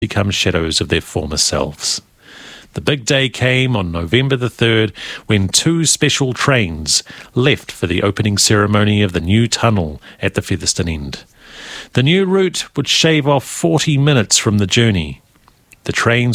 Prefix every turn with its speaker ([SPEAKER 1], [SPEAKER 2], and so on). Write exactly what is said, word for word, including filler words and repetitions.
[SPEAKER 1] become shadows of their former selves. The big day came on November the third when two special trains left for the opening ceremony of the new tunnel at the Featherston end. The new route would shave off forty minutes from the journey. The trains